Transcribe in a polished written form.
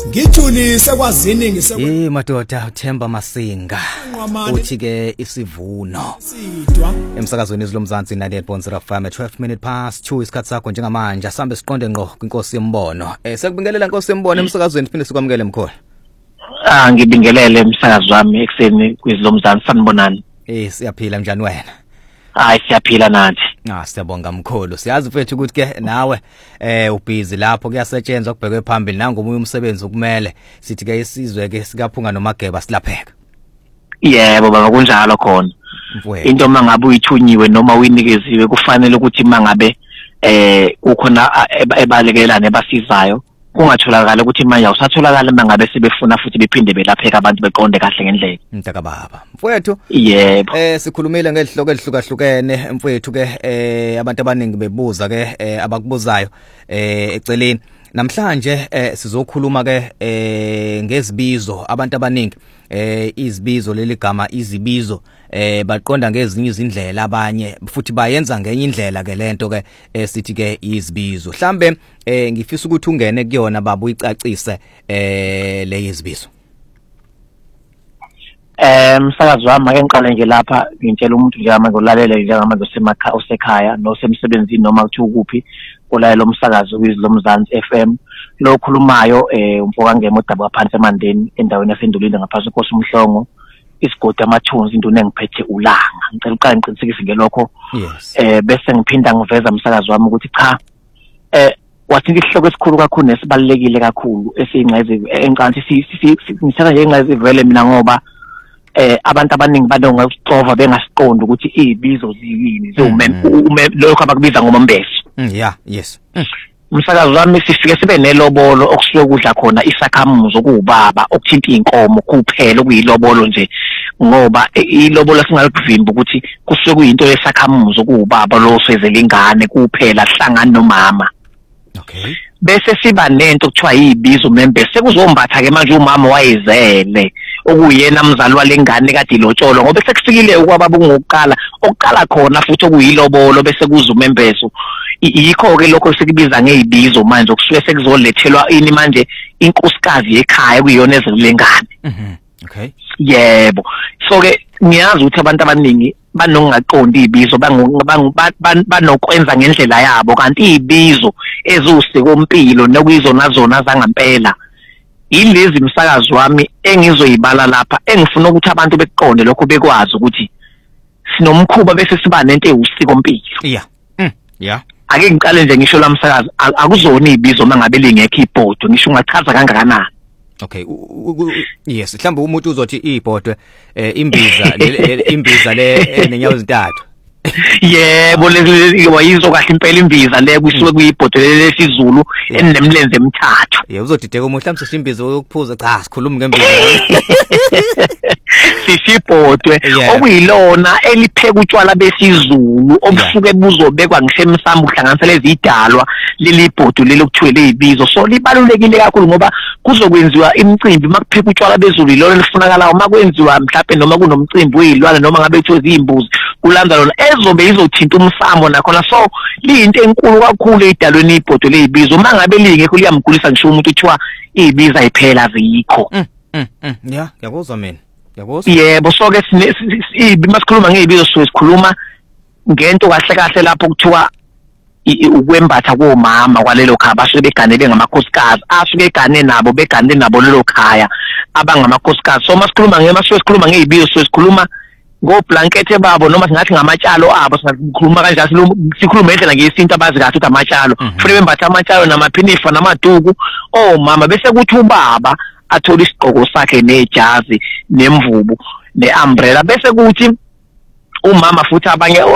ngijulise kwazini ngisekwe madoda uThemba Masinga uthi ke isivuno sidwa emsakazweni izilomzansi 98.0 FM 12:02 isikhathi sakho njengamanje asambe siqonde ngqo kwinkosi yembono sekubingelela inkosi yembono emsakazweni siphinde sikwamukele mkhulu ngibingelele umsakazi wami ekseni kwizilomzansi sanibonani siyaphila njani wena hayi siyaphila nathi siyabonga mkhulu siyazi mfethu ukuthi ke nawe ubhizi lapho kuyasetshenzwa kubhekwe phambili nangomunye umsebenzi ukumele sithi ke isizwe ke sikaphunga noMageba silapheka yebo baba kunjalo khona into mangabe uyithunyiwe noma uyinikeziwe kufanele ukuthi mangabe kukhona ebalekelana ebasizayo kungatholakala ukuthi manje awusatholakala mangabe sebefuna futhi bephinde belapheka abantu beqonde kahle ngendlela mntaka baba mfowethu yebo sikhulumile ngezihloko ezihlukahlukene mfowethu ke abantu abaningi bebuza ke abakubuzayo eceleni namhlanje sizokhuluma ke ngezibizo abantu abaningi izibizo leli gama izibizo baqonda ngezinye izindlela abanye futhi bayenza ngenye indlela ke lento ke sithi ke izibizo mhlambe ngifisa ukuthi ungene kuyona baba uyicacise le izibizo msakazi wami ake ngiqale nje lapha ngintshela umuntu nje manje ulalela njengamanje osekhaya nosemsebenzini noma kuthi ukuphi ulalela umsakazi kwizilomzansi FM lo okhulumayo umfoka ngemo odaba phansi emandeni endaweni yasendulile ngaphansi kwenkosi umhlongo isigodi amathunzi into nengiphethe ulanga ngicela uqale ngiqinisekise ngelokho bese ngiphinda ngiveza umsakazi wami ukuthi cha wathi isihloko esikhulu kakhulu nesibalekile kakhulu esingcezi enkanti sisithatha nje ingcezi vele mina ngoba abantu abaningi badonga ukucova bengasiqondi ukuthi izibizo ziyini lokho abakubiza ngomombese yes umsakazi wami sifike sibe nelobolo okusuke kudla khona isakhamuzo kuubaba okuthinta inkomo kuphela okuyilobolo nje ngoba ilobolo singalukuvimba ukuthi kusuke kuyinto yesakhamuzo kuubaba lo swezela ingane kuphela hlangana nomama okay bese siba nento kuthiwa izibizo membese sekuzombatha ke manje umama wayezele okuyena mzali walengane kade ilotsholo ngoba sekufikile ukwababa ngokuqala okuqala khona futhi okuyilobolo bese kuza umembeso yikho ke lokho sikubiza ngezibizo manje okusuke sekuzolethelwa ini manje inkosikazi ekhaya kuyona ezilengane okay yebo so ke ngiyazi ukuthi abantu abaningi banongaqondi izibizo banokwenza ngendlela yabo kanti izibizo ezusiko impilo nokuyizona zona zangampela ilezi umsakazi wami engizoyibala lapha engifuna ukuthi abantu beqonde lokho bekwazi ukuthi sinomkhuba bese siba nento eyusiko impilo yeah ake ngiqale nje ngisho lamsakazi akuzona izibizo mangabe lingekho ibhodo ngisho ungachaza kangakanani okay yes mhlawumbe umuntu uzothi ibhodwe imbiza le nenyawo ezintathu yebo leyizo kahle impela imbiza le kusuke kuyibhodwe lesizulu enemlenze emithathu uzodideka umuntu mhlawumbe sisimbiza ukuphuza cha sikhuluma ngembiza sisibhodwe okuyilona elipheka utshwala besizulu obusuke buzobekwa ngisemsamo uhlanganisele izidalwa lelibhodo lelokuthiwe lezibizo so libalulekile kakhulu ngoba kuzokwenziwa imicimbi makupheka utshwala bezulu ilona lifunakalayo makwenziwa mhlawumbe noma kunomcimbi wezilwane noma ngabe kuthiwe izimbuzi kulanza lona ezobe izothinta umsamo nakhona so liyinto enkulu kakhulu edalweni ibhodo lezibizo mangabe lingekho liyamgulisa ngisho umuntu uthiwa izibiza iphela zikho yakuzwa mina yakuzwa yebo so ke masikhuluma ngezibizo sikhuluma ngento kahle kahle lapho kuthiwa ukwembatha komama kwalelo khaya basuke beganele ngamakhosikazi asuke egane nabo begane nabo lelo khaya abangamakhosikazi so masikhuluma ngezibizo sikhuluma ngoblankethe babo noma singathi ngamatshalo abo singakhuluma kanjalo sikhuluma ngendlela ngesinto abazi kahle ukuthi amatshalo kufanele bembathe amatshalo namaphinifa namaduku omama bese kuthi ubaba athola isigqoko sakhe nejazi nemvubu neumbrella bese kuthi umama futhi abanye